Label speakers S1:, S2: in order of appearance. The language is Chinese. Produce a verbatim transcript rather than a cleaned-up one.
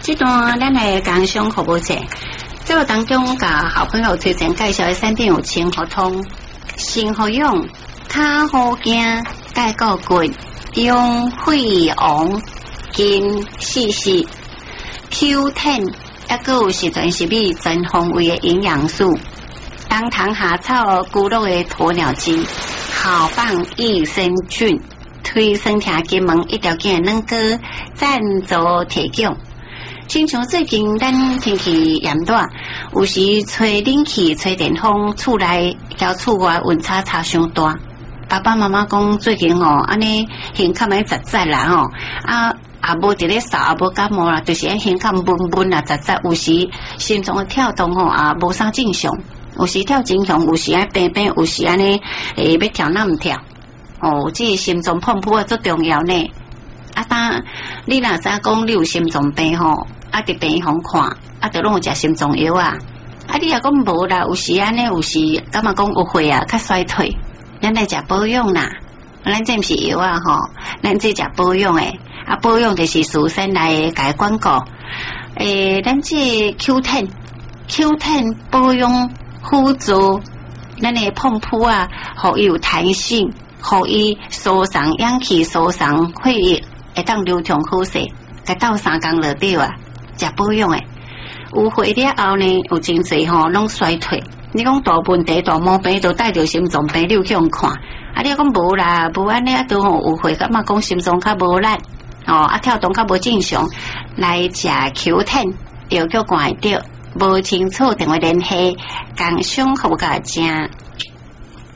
S1: 这段咱来工商服务者，这个当中甲好朋友推荐介绍的产品有清活通、新活用、卡好镜、钙固骨、用血王、金四四、Q 十，还个有时阵是比全方位的营养素。当糖夏草菇肉的鸵鸟精，好棒益生菌，推酸甜金门一条件能够赞助提供。亲像最近咱天气炎热，有时吹冷气、吹电风，厝内交厝外温差差伤大。爸爸妈妈讲最近哦，安尼胸腔咪杂杂啦吼，啊也无伫咧扫，也无感冒啦，就是胸腔闷闷啊杂杂，有时心脏的跳动吼也无啥正常。有时跳正常，有时啊平平，有时安尼诶要跳那唔跳。哦，这个心脏碰扑啊最重要呢。啊，当你若知讲你有心脏病吼，啊伫病房看，啊就拢有食心脏药啊。啊，你若讲无啦，有时安尼，有时感觉讲有血啊较衰退，咱来食保养啦。咱这毋是药啊吼，咱这食保养诶。啊，保养就是事先来甲广告。诶，咱这 Q 十 Q 十 保养。辅助咱的碰扑啊，互伊有弹性，互伊疏散氧气、疏散血液，会当流通好势。甲斗三工就对啊，食保养诶。有血了后呢，有真侪吼拢衰退。你讲大问题、大毛病都带着心脏病，你有去用看？啊，你讲无啦，无安尼啊，都吼有血，感觉讲心脏较无力，哦，啊跳动较无正常，来食 Q 十，又叫怪着。无清楚，电话联系，工商服务价正。